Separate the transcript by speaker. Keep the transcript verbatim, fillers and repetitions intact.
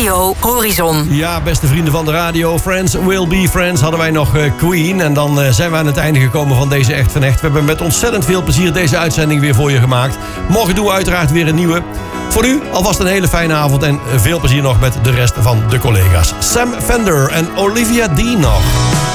Speaker 1: Radio Horizon.
Speaker 2: Ja, beste vrienden van de radio, Friends Will Be Friends, hadden wij nog uh, Queen. En dan uh, zijn we aan het einde gekomen van deze Echt van Echt. We hebben met ontzettend veel plezier deze uitzending weer voor je gemaakt. Morgen doen we uiteraard weer een nieuwe. Voor nu alvast een hele fijne avond en veel plezier nog met de rest van de collega's. Sam Fender en Olivia Dean nog.